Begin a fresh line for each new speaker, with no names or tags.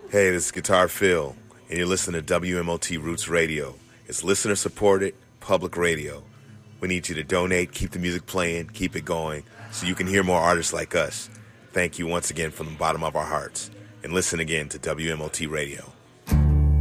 Hey, this is Guitar Phil, and you're listening to WMOT Roots Radio. It's listener-supported, public radio. We need you to donate, keep the music playing, keep it going, so you can hear more artists like us. Thank you once again from the bottom of our hearts. And listen again to WMOT Radio.